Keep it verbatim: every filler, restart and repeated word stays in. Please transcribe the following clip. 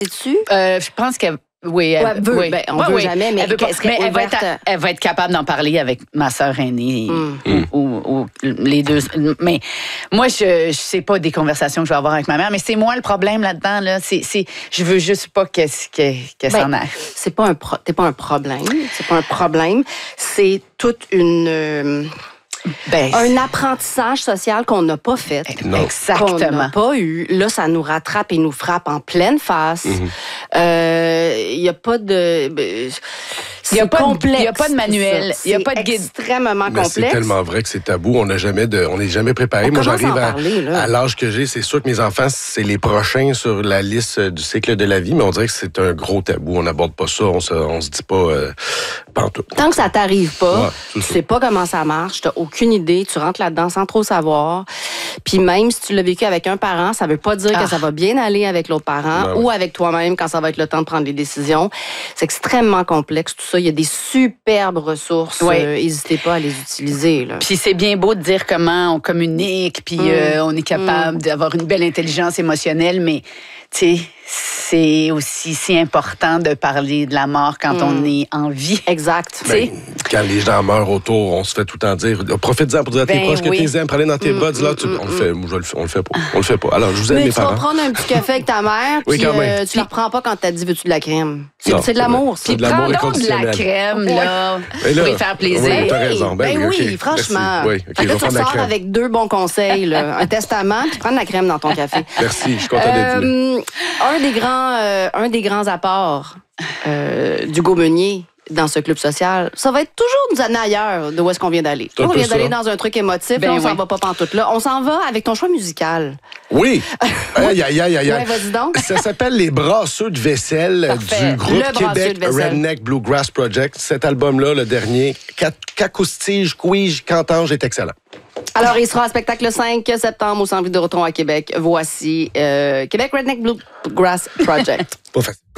Es-tu? Euh, je pense qu'elle... Oui, elle, ouais, veut, oui. Ben, on ouais, veut oui. jamais, mais, elle, veut pas, mais elle, va être, elle va être capable d'en parler avec ma sœur aînée mm. ou, ou, ou les deux. Mais moi, je ne sais pas des conversations que je vais avoir avec ma mère, mais c'est moi le problème là-dedans. Là. C'est, c'est, je veux juste pas qu'elle, qu'elle, qu'elle ben, s'en aille. C'est pas un pro, t'es pas un problème. C'est pas un problème. C'est toute une... Euh, Ben, un apprentissage social qu'on n'a pas fait. Non. Exactement. Qu'on n'a pas eu. Là, ça nous rattrape et nous frappe en pleine face. Il mm-hmm. euh, y a pas de... Il n'y a, a pas de manuel, il n'y a pas de guide. C'est extrêmement mais complexe. C'est tellement vrai que c'est tabou. On n'a jamais de, on n'est jamais préparé. On Moi, j'arrive à, parler, à l'âge que j'ai. C'est sûr que mes enfants, c'est les prochains sur la liste du cycle de la vie, mais on dirait que c'est un gros tabou. On n'aborde pas ça. On se, on se dit pas euh, pantoute. Tant que ça t'arrive pas, ouais, tu sais pas comment ça marche, tu n'as aucune idée, tu rentres là-dedans sans trop savoir. Puis même si tu l'as vécu avec un parent, ça veut pas dire ah. que ça va bien aller avec l'autre parent ben, ou ouais. avec toi-même quand ça va être le temps de prendre les décisions. C'est extrêmement complexe tout ça. Il y a des super superbes ressources. Oui. Euh, n'hésitez pas à les utiliser. Là. Puis c'est bien beau de dire comment on communique, puis mmh. euh, on est capable mmh. d'avoir une belle intelligence émotionnelle, mais tu sais, c'est aussi si important de parler de la mort quand mmh. on est en vie. Exact. Ben, quand les gens meurent autour, on se fait tout le temps dire profite-en pour dire à tes ben, proches oui. que t'es aimes, prends-les dans tes mmh, bras, dis-là, tu... mmh, on le fait. Moi, je le fais, on le fait pas. On le fait pas. Alors, je vous aime, mais mes parents. Tu vas prendre un petit café avec ta mère, oui, puis euh, tu la reprends pas quand t'as dit veux-tu de la crème. C'est, non, c'est de l'amour. Puis prends donc de la crème, là, là, pour lui faire plaisir. Oui, t'as raison. Ben, ben oui, oui okay. franchement. Oui, okay, là, tu sors avec deux bons conseils, là, un testament, puis prends de la crème dans ton café. Merci, je suis content d'être venu. Un des grands, euh, un des grands apports euh, d'Hugo Meunier dans ce club social, ça va être toujours nous amener ailleurs de où est-ce qu'on vient d'aller. On vient d'aller dans un truc émotif, ben là, on oui. s'en va pas pantoute là. On s'en va avec ton choix musical. Oui. Aïe, aïe, aïe, aïe. Ouais, vas-y donc. Ça s'appelle Les Brasseux de vaisselle Parfait. du groupe Québec Redneck Bluegrass Project. Cet album-là, le dernier, qu'acoustige, quige, cantange, est excellent. Alors, il sera en spectacle le cinq septembre au Centre Vidéotron à Québec. Voici euh, Québec Redneck Bluegrass Project. Pas facile.